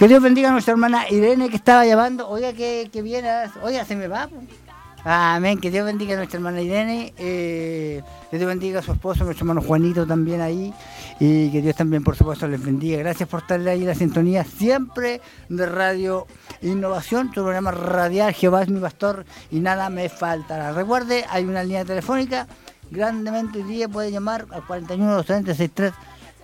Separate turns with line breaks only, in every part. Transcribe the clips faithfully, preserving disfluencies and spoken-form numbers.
Que Dios bendiga a nuestra hermana Irene que estaba llamando. Oiga, que, que viene. Oiga, se me va. Pues. Amén. Que Dios bendiga a nuestra hermana Irene. Eh, que Dios bendiga a su esposo, nuestro hermano Juanito también ahí. Y que Dios también, por supuesto, les bendiga. Gracias por estarle ahí en la sintonía siempre de Radio Innovación, tu programa radial. Jehová es mi pastor y nada me faltará. Recuerde, hay una línea telefónica. Grandemente hoy día puede llamar al cuarenta y uno, doscientos treinta, sesenta y tres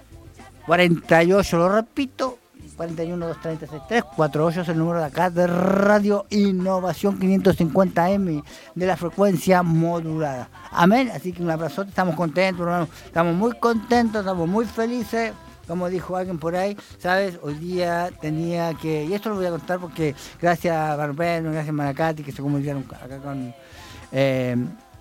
cuarenta y ocho. Lo repito. cuarenta y uno, doscientos treinta, sesenta y tres cuarenta y ocho es el número de acá de Radio Innovación quinientos cincuenta eme de la frecuencia modulada. Amén. Así que un abrazo, estamos contentos, hermano. Estamos muy contentos, estamos muy felices. Como dijo alguien por ahí, ¿sabes? Hoy día tenía que... Y esto lo voy a contar porque gracias a Barbeno, gracias a Maracati, que se comunicaron acá con... Eh,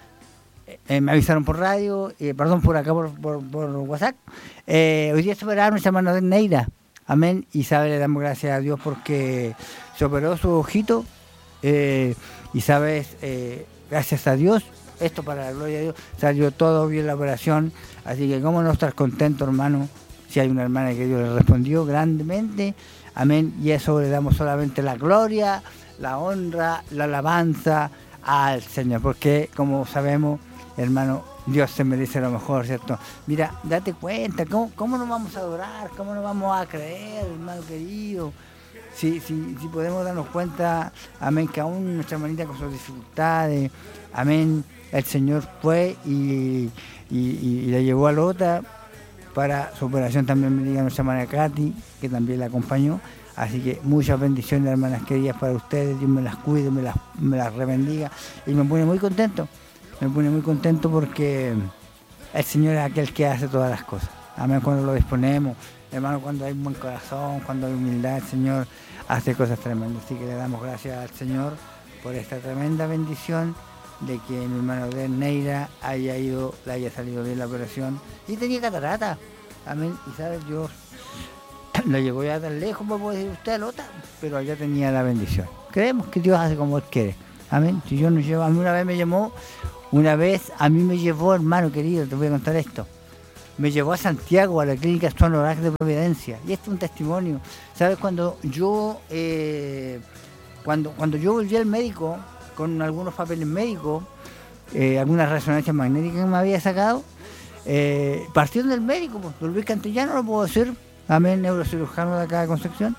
eh, me avisaron por radio, eh, perdón, por acá por, por, por WhatsApp. Eh, hoy día se operaron nuestra hermana de Neira. Amén. Y sabe, le damos gracias a Dios porque se operó su ojito. Eh, y sabes, eh, gracias a Dios, esto para la gloria de Dios, salió todo bien la operación. Así que cómo no estar contento, hermano, si hay una hermana que Dios le respondió grandemente. Amén. Y eso le damos solamente la gloria, la honra, la alabanza al Señor. Porque, como sabemos, hermano, Dios se merece lo mejor, ¿cierto? Mira, date cuenta, ¿cómo, cómo nos vamos a adorar? ¿Cómo nos vamos a creer, hermano querido? Si, si, si podemos darnos cuenta, amén, que aún nuestra hermanita con sus dificultades, amén, el Señor fue y, y, y, y la llevó a Lota para su operación. También me diga nuestra hermana Katy, que también la acompañó. Así que muchas bendiciones, hermanas queridas, para ustedes. Dios me las cuide, me las, me las rebendiga y me pone muy contento. Me pone muy contento porque el Señor es aquel que hace todas las cosas. Amén, cuando lo disponemos, hermano, cuando hay buen corazón, cuando hay humildad, el Señor hace cosas tremendas. Así que le damos gracias al Señor por esta tremenda bendición de que mi hermano de Neira haya ido, le haya salido bien la operación. Y tenía catarata. Amén. Y sabes, Dios lo llevó ya tan lejos, me puede decir usted, Lota, pero allá tenía la bendición. Creemos que Dios hace como Él quiere. Amén. Si yo no llevo, a mí una vez me llamó. Una vez a mí me llevó, hermano querido, te voy a contar esto, me llevó a Santiago, a la clínica Sonorac de Providencia, y este es un testimonio. ¿Sabes? Cuando yo eh, cuando, cuando yo volví al médico con algunos papeles médicos, eh, algunas resonancias magnéticas que me había sacado, eh, partieron del médico, pues, Luis Cantillano, lo puedo decir, amén, neurocirujano de acá de Concepción,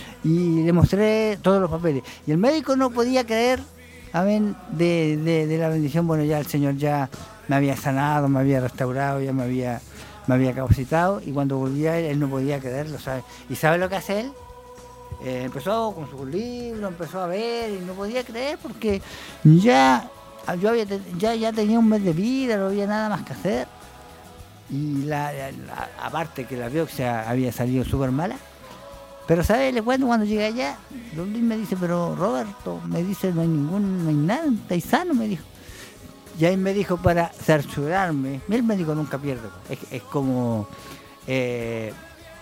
y le mostré todos los papeles, y el médico no podía creer. Amén, de, de, de la bendición. Bueno, ya el Señor ya me había sanado, me había restaurado, ya me había, me había capacitado, y cuando volvía él, él no podía creerlo, ¿sabes? ¿Y sabe lo que hace él? Eh, empezó con sus libros, empezó a ver, y no podía creer porque ya yo había, ya, ya tenía un mes de vida, no había nada más que hacer. Y la, la, la, aparte que la biopsia había salido súper mala. Pero, ¿sabes? Le cuento cuando llegué allá, Don Luis me dice, pero Roberto, me dice, no hay ningún, no hay nada, estáis sano, me dijo. Y ahí me dijo para cerciorarme, el médico nunca pierde, es, es como, eh,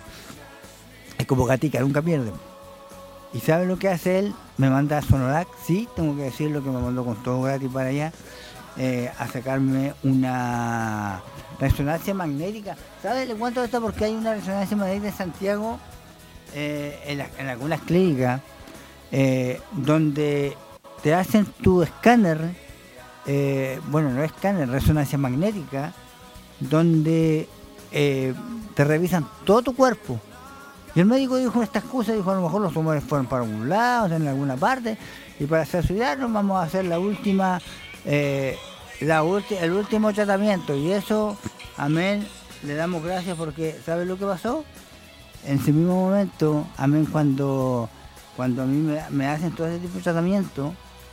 es como Gatica, nunca pierde. ¿Y sabe lo que hace él? Me manda a Sonorac, sí, tengo que decirlo, que me mandó con todo gratis para allá, eh, a sacarme una resonancia magnética. ¿Sabes? Le cuento esto porque hay una resonancia magnética en Santiago, Eh, en, la, en algunas clínicas eh, donde te hacen tu escáner, eh, bueno, no escáner, resonancia magnética, donde eh, te revisan todo tu cuerpo. Y el médico dijo estas cosas, dijo, a lo mejor los tumores fueron para algún lado, en alguna parte, y para cerciorarnos vamos a hacer la última, eh, la ulti, el último tratamiento. Y eso, amén, le damos gracias porque, ¿sabes lo que pasó? En ese mismo momento, amén, cuando, cuando a mí me, me hacen todo ese tipo de tratamiento,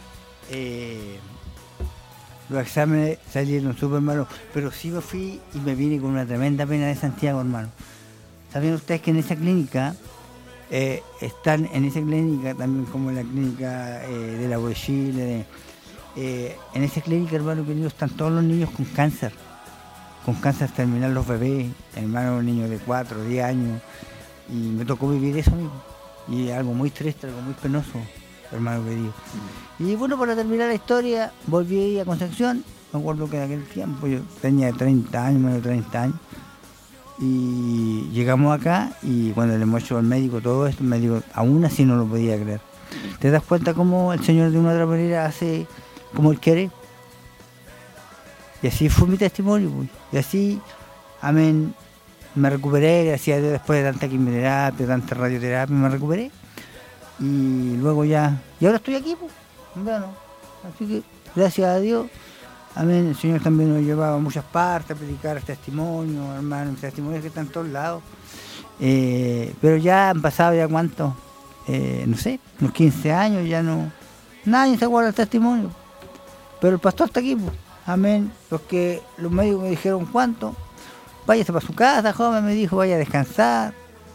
eh, los exámenes salieron súper malos, pero sí me fui y me vine con una tremenda pena de Santiago, hermano. ¿Saben ustedes que en esa clínica, eh, están en esa clínica, también como en la clínica eh, de la U de Chile, de, eh, en esa clínica, hermano querido, están todos los niños con cáncer, con cáncer terminal los bebés, hermano, niños de cuatro, diez años. Y me tocó vivir eso mismo. Y algo muy triste, algo muy penoso, hermano querido. Mm. Y bueno, para terminar la historia, volví a Concepción. Me acuerdo que en aquel tiempo yo tenía treinta años, menos de treinta años. Y llegamos acá y cuando le muestro al médico todo esto, el médico aún así no lo podía creer. ¿Te das cuenta cómo el Señor de una otra manera hace como Él quiere? Y así fue mi testimonio, pues. Y así, amén, me recuperé, gracias a Dios, después de tanta quimioterapia, tanta radioterapia, me recuperé. Y luego ya, y ahora estoy aquí, pues, bueno, así que gracias a Dios, amén, el Señor también nos llevaba a muchas partes a predicar testimonios, hermanos, testimonios que están en todos lados. Eh, pero ya han pasado ya cuánto, eh, no sé, unos quince años, ya no, nadie se acuerda del testimonio. Pero el pastor está aquí, pues, amén, porque los médicos me dijeron cuánto, váyase para su casa, joven, me dijo, vaya a descansar.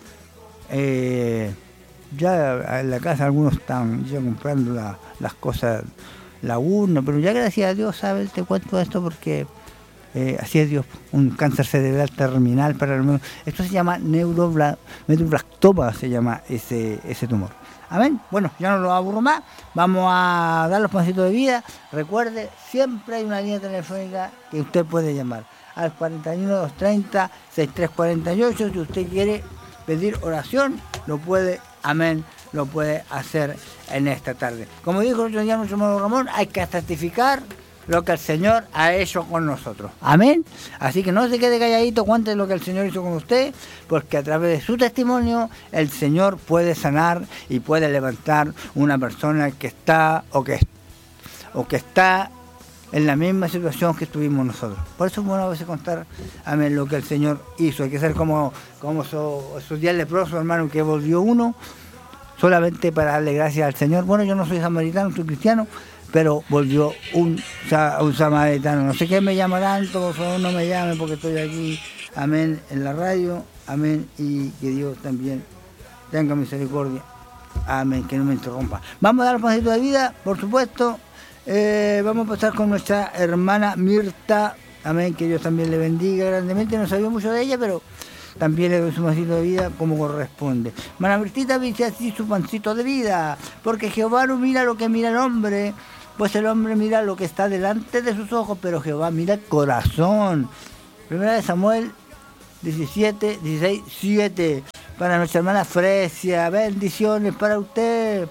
Eh, ya en la casa algunos están ya comprando la, las cosas, la urna, pero ya gracias a Dios, ¿sabes? Te cuento esto porque eh, así es Dios, un cáncer cerebral terminal para el mundo. Esto se llama neuroblastoma, se llama ese, ese tumor. Amén. Bueno, ya no lo aburro más, vamos a dar los pancitos de vida. Recuerde, siempre hay una línea telefónica que usted puede llamar al cuarenta y uno, doscientos treinta, sesenta y tres cuarenta y ocho. Si usted quiere pedir oración, lo puede, amén, lo puede hacer en esta tarde. Como dijo el otro día nuestro hermano Ramón, hay que certificar lo que el Señor ha hecho con nosotros. Amén. Así que no se quede calladito, cuente lo que el Señor hizo con usted, porque a través de su testimonio el Señor puede sanar y puede levantar una persona que está o que, o que está en la misma situación que estuvimos nosotros. Por eso es bueno a veces contar, amén, lo que el Señor hizo. Hay que ser como, como esos, esos días leprosos, hermano, que volvió uno solamente para darle gracias al Señor. Bueno, yo no soy samaritano, soy cristiano, pero volvió un, un samaritano. No sé qué me llama tanto, por favor no me llame porque estoy aquí, amén, en la radio, amén, y que Dios también tenga misericordia, amén, que no me interrumpa. Vamos a dar un pasito de vida, por supuesto. Eh, vamos a pasar con nuestra hermana Mirta, amén, que Dios también le bendiga grandemente. No sabía mucho de ella, pero también le doy su pancito de vida como corresponde. Hermana Mirtita dice así su pancito de vida: porque Jehová no mira lo que mira el hombre, pues el hombre mira lo que está delante de sus ojos, pero Jehová mira el corazón. Primera de Samuel diecisiete, dieciséis, siete. Para nuestra hermana Fresia, bendiciones para usted.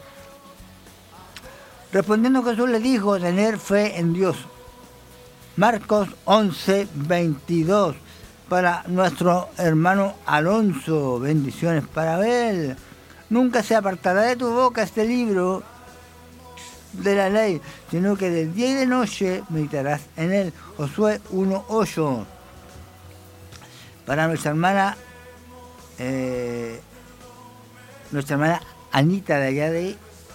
Respondiendo, Jesús le dijo: tener fe en Dios. Marcos once, veintidós. Para nuestro hermano Alonso, bendiciones para él. Nunca se apartará de tu boca este libro de la ley, sino que de día y de noche meditarás en él. Josué uno, ocho. Para nuestra hermana, eh, nuestra hermana Anita de allá de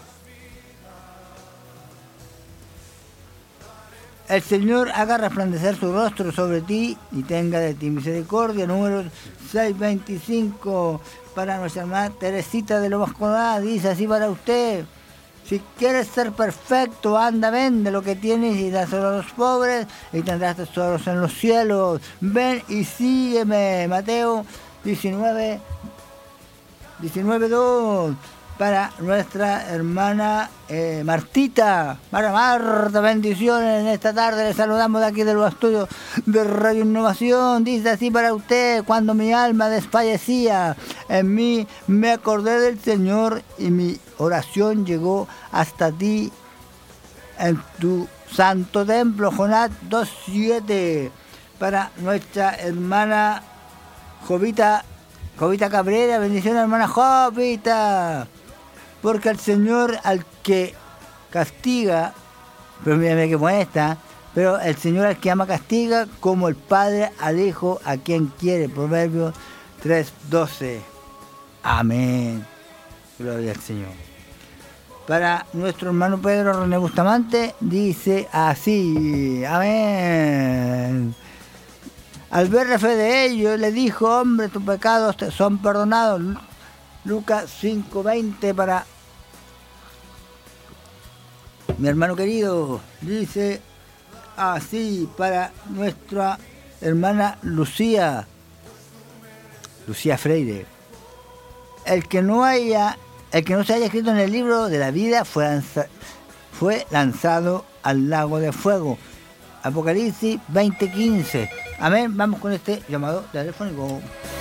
el Señor haga resplandecer su rostro sobre ti y tenga de ti misericordia. Número seiscientos veinticinco. Para nuestra hermana Teresita de Lomascolá, dice así para usted: si quieres ser perfecto, anda, vende lo que tienes y dáselo a los pobres y tendrás tesoros en los cielos. Ven y sígueme. Mateo diecinueve, diecinueve, dos. Para nuestra hermana eh, Martita, para Marta, bendiciones en esta tarde. Le saludamos de aquí de los estudios de Radio Innovación. Dice así para usted: cuando mi alma desfallecía, en mí me acordé del Señor y mi oración llegó hasta ti en tu santo templo. Jonás dos, siete. Para nuestra hermana Jovita, Jovita Cabrera, bendiciones hermana Jovita. Porque el Señor al que castiga, pero mírame que molesta, pero el Señor al que ama castiga, como el Padre al Hijo a quien quiere. Proverbios tres, doce. Amén. Gloria al Señor. Para nuestro hermano Pedro René Bustamante, dice así: amén. Al ver la fe de ellos, le dijo: hombre, tus pecados te son perdonados. Lucas cinco, veinte. Para mi hermano querido, dice así para nuestra hermana Lucía, Lucía Freire: el que no haya, el que no se haya escrito en el libro de la vida fue, lanza, fue lanzado al lago de fuego. Apocalipsis veinte, quince. Amén. Vamos con este llamado telefónico.